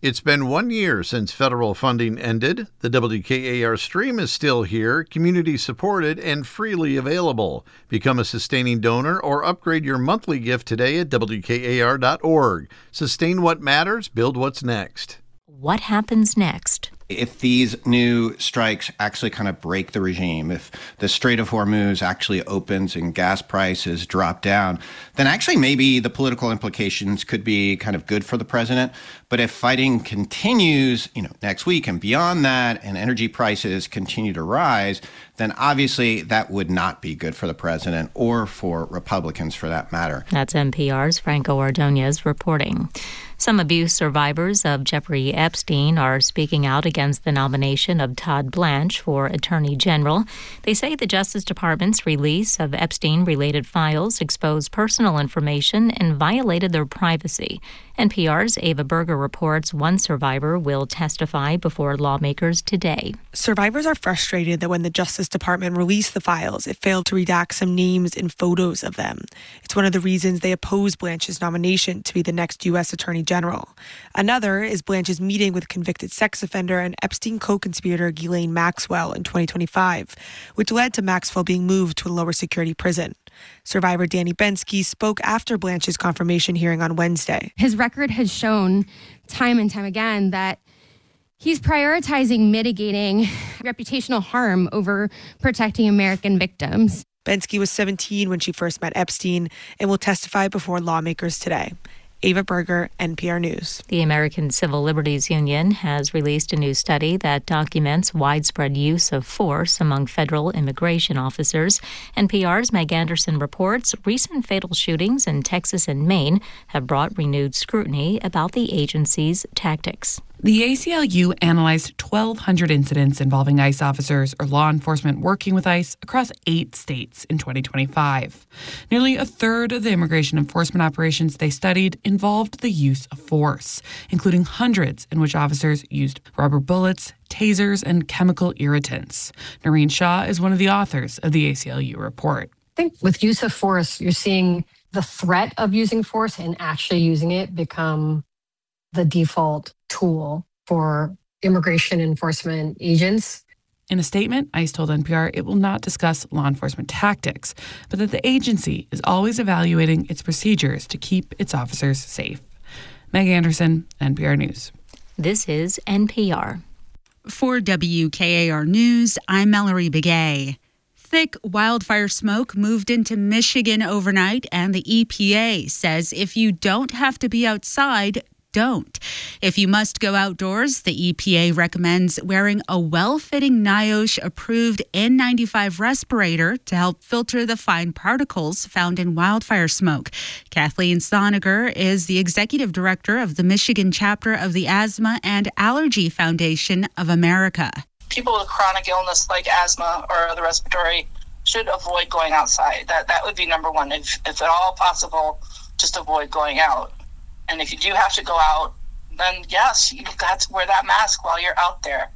It's been 1 year since federal funding ended. The WKAR stream is still here, community supported, and freely available. Become a sustaining donor or upgrade your monthly gift today at WKAR.org. Sustain what matters, build what's next. What happens next? If these new strikes actually kind of break the regime, if the Strait of Hormuz actually opens and gas prices drop down, then actually maybe the political implications could be kind of good for the president. But if fighting continues, next week and beyond that, and energy prices continue to rise, then obviously that would not be good for the president or for Republicans for that matter. That's NPR's Franco Ordonez reporting. Some abuse survivors of Jeffrey Epstein are speaking out against the nomination of Todd Blanche for Attorney General. They say the Justice Department's release of Epstein-related files exposed personal information and violated their privacy. NPR's Ava Berger reports one survivor will testify before lawmakers today. Survivors are frustrated that when the Justice Department released the files, it failed to redact some names and photos of them. It's one of the reasons they oppose Blanche's nomination to be the next U.S. Attorney General. Another is Blanche's meeting with convicted sex offender and Epstein co-conspirator Ghislaine Maxwell in 2025, which led to Maxwell being moved to a lower security prison. Survivor Danny Bensky spoke after Blanche's confirmation hearing on Wednesday. His record has shown time and time again that he's prioritizing mitigating reputational harm over protecting American victims. Bensky was 17 when she first met Epstein and will testify before lawmakers today. Ava Berger, NPR News. The American Civil Liberties Union has released a new study that documents widespread use of force among federal immigration officers. NPR's Meg Anderson reports recent fatal shootings in Texas and Maine have brought renewed scrutiny about the agency's tactics. The ACLU analyzed 1,200 incidents involving ICE officers or law enforcement working with ICE across 8 states in 2025. Nearly a third of the immigration enforcement operations they studied involved the use of force, including hundreds in which officers used rubber bullets, tasers, and chemical irritants. Noreen Shaw is one of the authors of the ACLU report. I think with use of force, you're seeing the threat of using force and actually using it become the default tool for immigration enforcement agents. In a statement, ICE told NPR it will not discuss law enforcement tactics, but that the agency is always evaluating its procedures to keep its officers safe. Meg Anderson, NPR News. This is NPR. For WKAR News, I'm Mallory Begay. Thick wildfire smoke moved into Michigan overnight, and the EPA says if you don't have to be outside, don't. If you must go outdoors, the EPA recommends wearing a well-fitting NIOSH-approved N95 respirator to help filter the fine particles found in wildfire smoke. Kathleen Soniger is the executive director of the Michigan chapter of the Asthma and Allergy Foundation of America. People with chronic illness like asthma or other respiratory should avoid going outside. That would be number one. If at all possible, just avoid going out. And if you do have to go out, then yes, you've got to wear that mask while you're out there.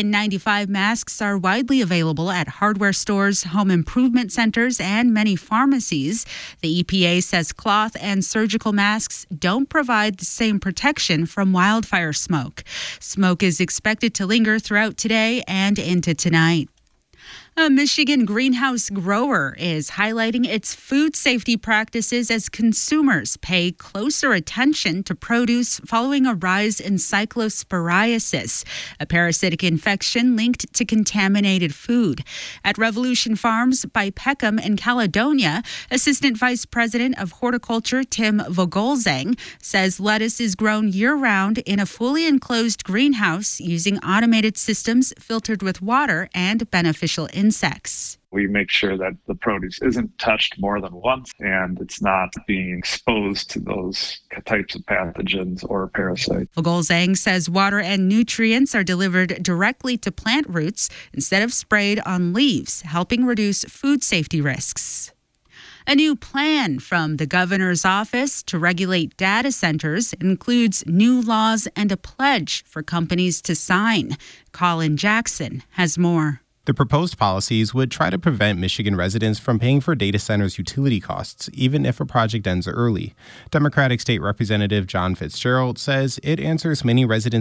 N95 masks are widely available at hardware stores, home improvement centers, and many pharmacies. The EPA says cloth and surgical masks don't provide the same protection from wildfire smoke. Smoke is expected to linger throughout today and into tonight. A Michigan greenhouse grower is highlighting its food safety practices as consumers pay closer attention to produce following a rise in cyclosporiasis, a parasitic infection linked to contaminated food. At Revolution Farms by Peckham in Caledonia, Assistant Vice President of Horticulture Tim Vogolzang says lettuce is grown year-round in a fully enclosed greenhouse using automated systems filtered with water and beneficial insects. We make sure that the produce isn't touched more than once and it's not being exposed to those types of pathogens or parasites. Vogolzang says water and nutrients are delivered directly to plant roots instead of sprayed on leaves, helping reduce food safety risks. A new plan from the governor's office to regulate data centers includes new laws and a pledge for companies to sign. Colin Jackson has more. The proposed policies would try to prevent Michigan residents from paying for data centers' utility costs, even if a project ends early. Democratic State Representative John Fitzgerald says it answers many residents'